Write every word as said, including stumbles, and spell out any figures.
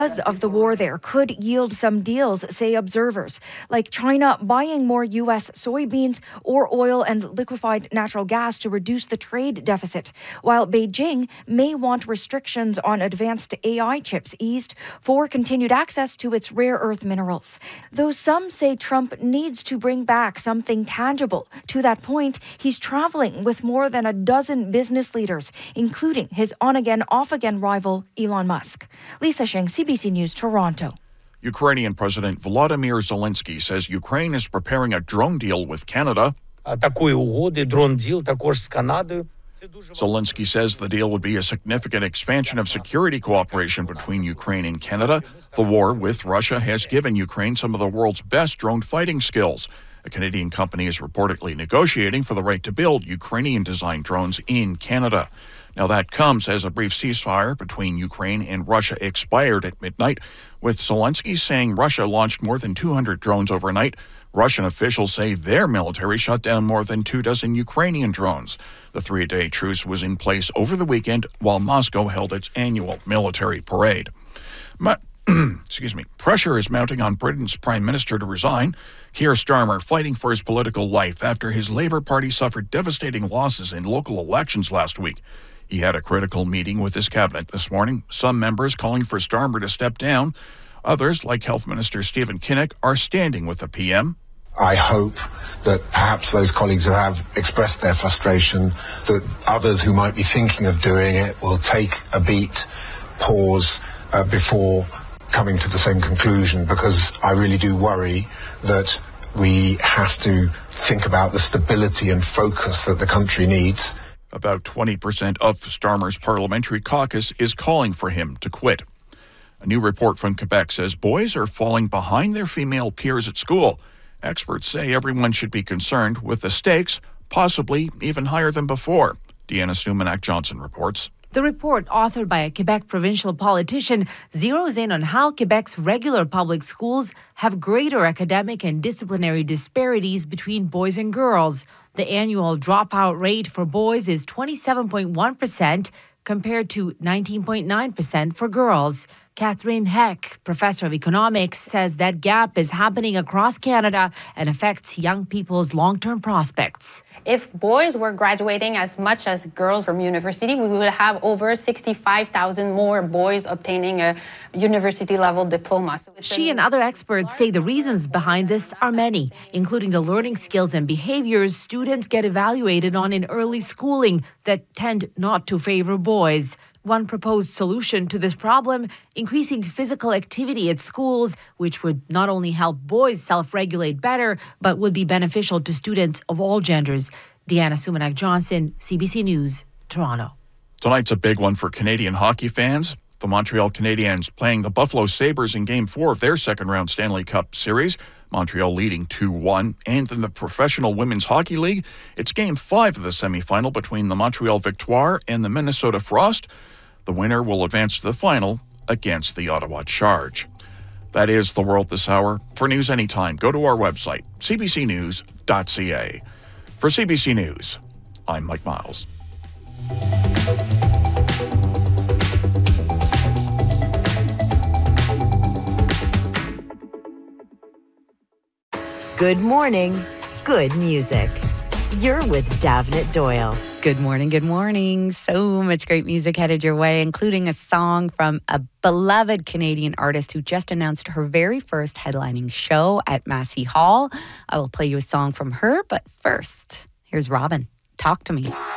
Because of the war there could yield some deals, say observers, like China buying more U S soybeans or oil and liquefied natural gas to reduce the trade deficit, while Beijing may want restrictions on advanced A I chips eased for continued access to its rare earth minerals. Though some say Trump needs to bring back something tangible. To that point, he's traveling with more than a dozen business leaders, including his on-again, off-again rival, Elon Musk. Lisa Sheng, C B C News, Toronto. Ukrainian President Volodymyr Zelensky says Ukraine is preparing a drone deal with Canada. Такої угоди, дрон-діл також з Канадою. Zelensky says the deal would be a significant expansion of security cooperation between Ukraine and Canada. The war with Russia has given Ukraine some of the world's best drone fighting skills. A Canadian company is reportedly negotiating for the right to build Ukrainian-designed drones in Canada. Now, that comes as a brief ceasefire between Ukraine and Russia expired at midnight, with Zelensky saying Russia launched more than two hundred drones overnight. Russian officials say their military shot down more than two dozen Ukrainian drones. The three-day truce was in place over the weekend while Moscow held its annual military parade. Ma- Excuse me. Pressure is mounting on Britain's Prime Minister to resign. Keir Starmer fighting for his political life after his Labour Party suffered devastating losses in local elections last week. He had a critical meeting with his cabinet this morning, some members calling for Starmer to step down. Others, like Health Minister Stephen Kinnock, are standing with the P M. I hope that perhaps those colleagues who have expressed their frustration, that others who might be thinking of doing it will take a beat, pause uh, before coming to the same conclusion, because I really do worry that we have to think about the stability and focus that the country needs. About twenty percent of Starmer's parliamentary caucus is calling for him to quit. A new report from Quebec says boys are falling behind their female peers at school. Experts say everyone should be concerned with the stakes, possibly even higher than before. Deanna Sumanak-Johnson reports. The report, authored by a Quebec provincial politician, zeroes in on how Quebec's regular public schools have greater academic and disciplinary disparities between boys and girls. The annual dropout rate for boys is twenty-seven point one percent compared to nineteen point nine percent for girls. Catherine Heck, professor of economics, says that gap is happening across Canada and affects young people's long-term prospects. If boys were graduating as much as girls from university, we would have over sixty-five thousand more boys obtaining a university-level diploma. So she and other experts say the reasons behind this are many, including the learning skills and behaviors students get evaluated on in early schooling that tend not to favor boys. One proposed solution to this problem, increasing physical activity at schools, which would not only help boys self-regulate better, but would be beneficial to students of all genders. Deanna Sumanak-Johnson, C B C News, Toronto. Tonight's a big one for Canadian hockey fans. The Montreal Canadiens playing the Buffalo Sabres in Game four of their second-round Stanley Cup Series. Montreal leading two one. And in the Professional Women's Hockey League, it's Game five of the semifinal between the Montreal Victoire and the Minnesota Frost. The winner will advance to the final against the Ottawa Charge. That is the world this hour. For news anytime, go to our website, c b c news dot c a. For C B C News, I'm Mike Miles. Good morning, good music. You're with Davnit Doyle. Good morning, good morning. So much great music headed your way, including a song from a beloved Canadian artist who just announced her very first headlining show at Massey Hall. I will play you a song from her, but first, here's Robin. Talk to Me.